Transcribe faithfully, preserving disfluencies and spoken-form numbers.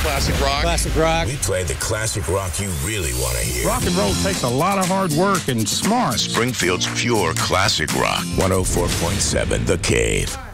classic rock. Classic rock. We play the classic rock you really want to hear. Rock and roll takes a lot of hard work and smarts. Springfield's pure classic rock. one oh four point seven The Cave.